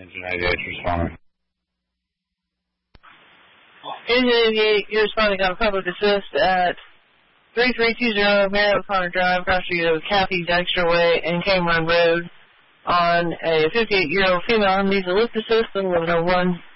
Engine 88 responding. Engine 88, you're responding on public assist at 3320 Marriott O'Connor Drive, across the street of Kathy Dykstra Way and Cameron Road, on a 58-year-old female needs a lift assist, 1101